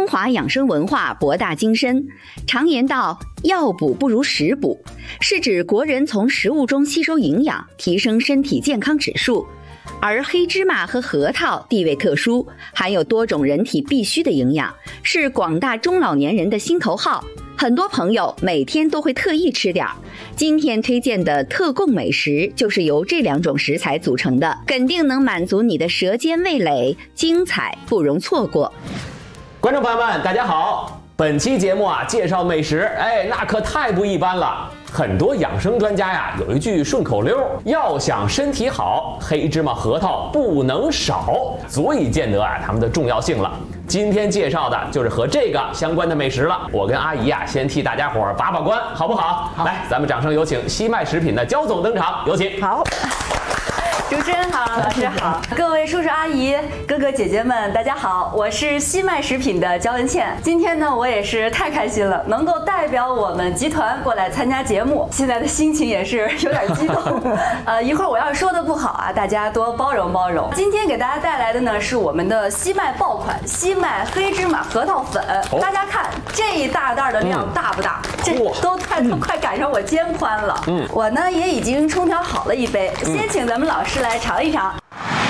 华养生文化博大精深，常言道药补不如食补，是指国人从食物中吸收营养，提升身体健康指数。而黑芝麻和核桃地位特殊，含有多种人体必需的营养，是广大中老年人的心头好。很多朋友每天都会特意吃点儿。今天推荐的特供美食就是由这两种食材组成的，肯定能满足你的舌尖味蕾，精彩不容错过。 观众朋友们，大家好！本期节目介绍美食，那可太不一般了。很多养生专家呀，有一句顺口溜：要想身体好，黑芝麻核桃不能少，足以见得它们的重要性了。今天介绍的就是和这个相关的美食了。我跟阿姨先替大家伙把把关，好不好？好，来，咱们掌声有请西麦食品的焦总登场，有请。 好。主持人好，老师好，各位叔叔阿姨、哥哥姐姐们，大家好，我是西麦食品的焦文倩。今天呢，我也是太开心了，能够代表我们集团过来参加节目，现在的心情也是有点激动。一会儿我要是说的不好大家多包容包容。今天给大家带来的呢是我们的西麦爆款西麦黑芝麻核桃粉，大家看这一大袋的量大不大？这都快赶上我肩宽了。我呢也已经冲调好了一杯，先请咱们老师来尝一尝。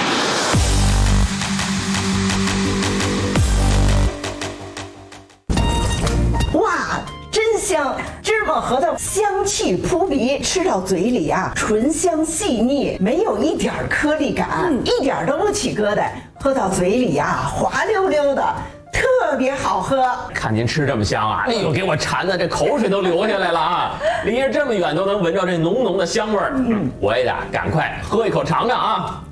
哇，真香！芝麻核桃香气扑鼻，吃到嘴里醇香细腻，没有一点颗粒感，一点都不起疙瘩，喝到嘴里滑溜溜的。特别好喝， 看您吃这么香哎呦，给我馋的这口水都流下来了离着这么远都能闻着这浓浓的香味儿。我也得赶快喝一口尝尝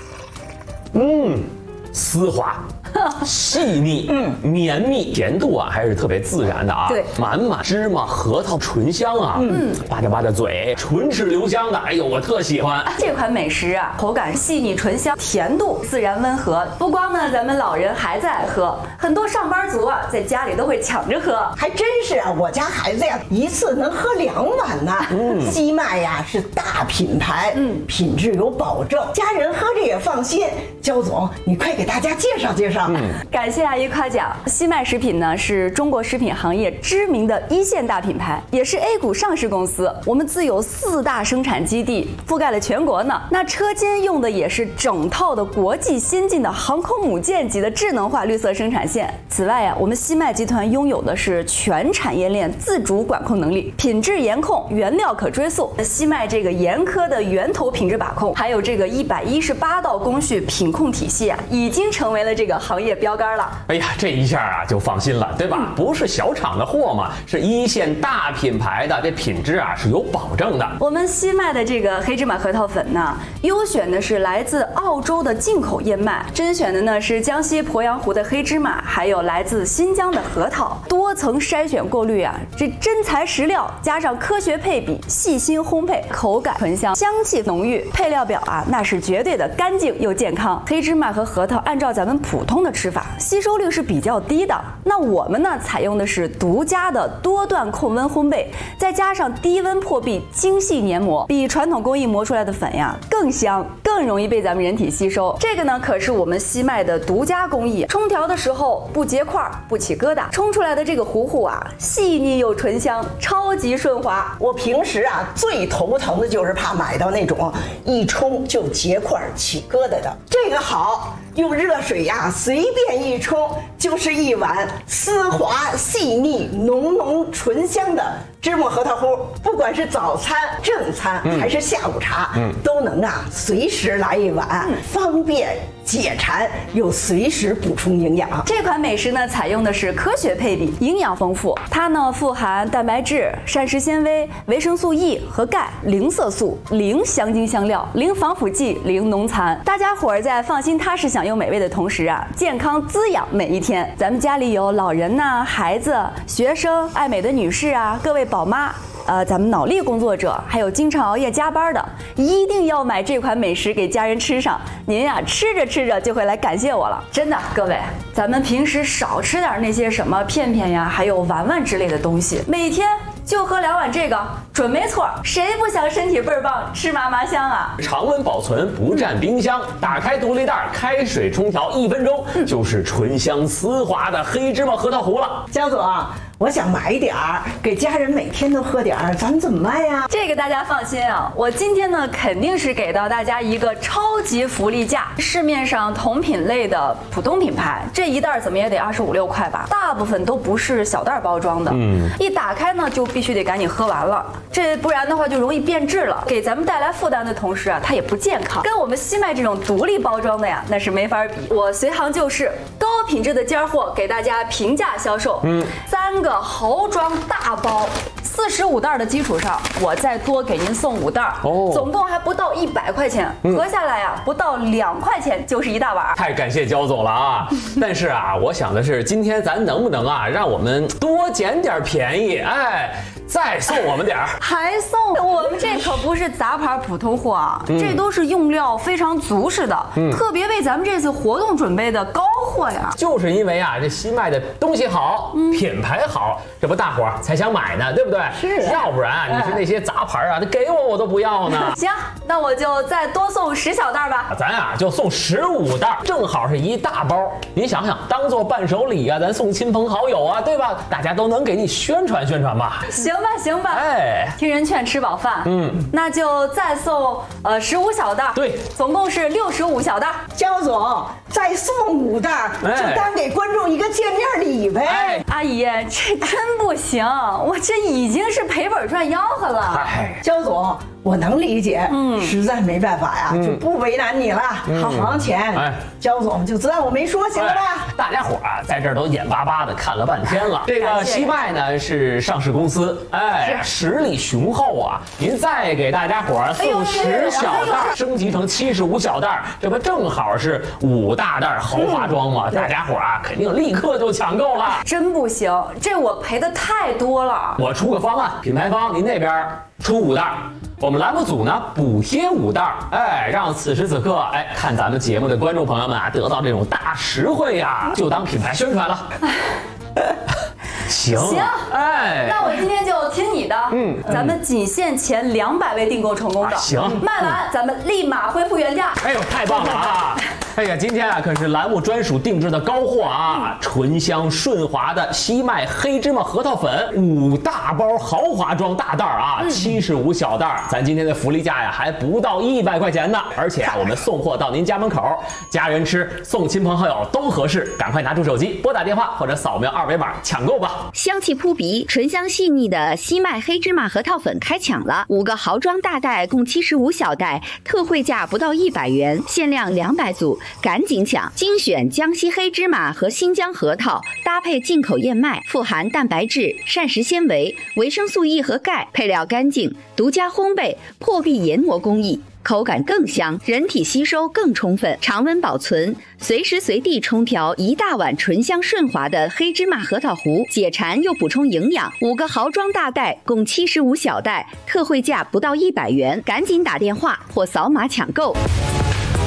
丝滑。细腻，绵密，甜度还是特别自然的对， 满满芝麻核桃醇香吧嗒吧嗒嘴，唇齿留香的，哎呦，我特喜欢这款美食口感细腻醇香，甜度自然温和。不光呢，咱们老人孩子爱喝，很多上班族在家里都会抢着喝。 还真是我家孩子一次能喝2碗呢。西麦是大品牌，品质有保证，家人喝着也放心。焦总，你快给大家介绍介绍。 感谢阿姨夸奖。西麦食品呢是中国食品行业知名的一线大品牌，也是 A 股上市公司。我们自有4大生产基地，覆盖了全国呢。那车间用的也是整套的国际先进的航空母舰级的智能化绿色生产线。此外我们西麦集团拥有的是全产业链自主管控能力，品质严控，原料可追溯。西麦这个严苛的源头品质把控，还有这个118道工序品控体系已经成为了这个行业标杆了。 哎呀，这一下就放心了，对吧？不是小厂的货嘛，是一线大品牌的，这品质是有保证的。 我们西麦的这个黑芝麻核桃粉呢，优选的是来自澳洲的进口燕麦，甄选的呢是江西鄱阳湖的黑芝麻，还有来自新疆的核桃，多层筛选过滤这真材实料，加上科学配比，细心烘焙，口感醇香，香气浓郁。配料表那是绝对的干净又健康。黑芝麻和核桃按照咱们普通的吃法，吸收率是比较低的。那我们呢，采用的是独家的多段控温烘焙，再加上低温破壁，精细研磨，比传统工艺磨出来的粉更香，更容易被咱们人体吸收。这个呢，可是我们西麦的独家工艺，冲调的时候不结块，不起疙瘩，冲出来的这个糊糊细腻又醇香，超级顺滑。 我平时最头疼的就是怕买到那种一冲就结块起疙瘩的，这个好，用热水随便一冲就是一碗丝滑细腻浓浓醇香的芝麻核桃糊。不管是早餐正餐还是下午茶都能随时来一碗，方便解馋又随时补充营养。 这款美食呢，采用的是科学配比，营养丰富。它呢富含蛋白质、膳食纤维、维生素 E 和钙，零色素、零香精香料、零防腐剂、零农残。大家伙在放心踏实享用美味的同时健康滋养每一天。咱们家里有老人孩子、学生、爱美的女士各位宝妈。咱们脑力工作者，还有经常熬夜加班的，一定要买这款美食给家人吃上。您吃着吃着就会来感谢我了，真的，各位，咱们平时少吃点那些什么片片还有丸丸之类的东西，每天就喝2碗这个，准没错。谁不想身体倍儿棒，吃嘛嘛香啊？ 常温保存，不占冰箱，打开独立袋，开水冲调1分钟，就是醇香丝滑的黑芝麻核桃糊了。 焦总，我想买点儿，给家人每天都喝点儿，咱们怎么卖呀？ 这个大家放心啊，我今天呢肯定是给到大家一个超级福利价。市面上同品类的普通品牌，这一袋怎么也得25、6块吧，大部分都不是小袋包装的，一打开呢就必须得赶紧喝完了，这不然的话就容易变质了，给咱们带来负担的同时啊，它也不健康，跟我们西麦这种独立包装的呀，那是没法比。我随行就市，高品质的尖货给大家平价销售，3个豪装大包，45袋的基础上，我再多给您送5袋，总共还不到100块钱，合下来呀，不到2块钱就是一大碗。 太感谢焦总了啊！但是啊，我想的是，今天咱能不能啊，让我们多捡点便宜？哎，再送我们点儿， 还送我们这可不是杂牌普通货啊，这都是用料非常足实的，特别为咱们这次活动准备的高货呀。 就是因为啊，这西麦的东西好，品牌好，这不大伙儿才想买呢，对不对？ 是啊， 要不然啊，你说那些杂牌啊，给我都不要呢。 行，那我就再多送10小袋吧。 咱啊就送15袋，正好是一大包。您想想，当做伴手礼啊，咱送亲朋好友啊，对吧？大家都能给你宣传宣传吧。 行吧，行吧， 哎， 听人劝，吃饱饭。那就再送15小袋， 对， 总共是65小袋。 焦总，再送5袋，就当给观众一个见面礼呗。 哎， 阿姨，这真不行，我这已经是赔本赚吆喝了。 哎， 焦总，我能理解，实在没办法呀，就不为难你了。好行钱，焦总就知道我没说，行了吧？ 大家伙啊，在这儿都眼巴巴的看了半天了。这个西麦呢是上市公司，哎，实力雄厚啊。您再给大家伙送10小袋，升级成75小袋，这不正好是5大袋豪华装吗？大家伙啊，肯定立刻就抢购了。 真不行，这我赔的太多了。 我出个方案，品牌方您那边出5袋。我们栏目组呢补贴5袋，哎，让此时此刻哎看咱们节目的观众朋友们啊得到这种大实惠呀，就当品牌宣传了。行，哎， 那我今天就听你的，咱们仅限前200位订购成功的， 行， 卖完咱们立马恢复原价。 哎呦，太棒了啊！哎呀，今天啊可是栏目专属定制的高货啊，醇香顺滑的西麦黑芝麻核桃粉5大包豪华装大袋啊，75小袋，咱今天的福利价呀还不到100块钱呢，而且啊我们送货到您家门口，家人吃送亲朋好友都合适，赶快拿出手机拨打电话或者扫描2维码抢购吧。 香气扑鼻、醇香细腻的西麦黑芝麻核桃粉开抢了，5个豪装大袋共75小袋，特惠价不到100元，限量200组，赶紧抢！精选江西黑芝麻和新疆核桃，搭配进口燕麦，富含蛋白质、膳食纤维、维生素 E 和钙，配料干净，独家烘焙，破壁研磨工艺。口感更香，人体吸收更充分，常温保存，随时随地冲调1大碗醇香顺滑的黑芝麻核桃糊，解馋又补充营养。5个豪装大袋共75小袋，特惠价不到100元，赶紧打电话或扫码抢购。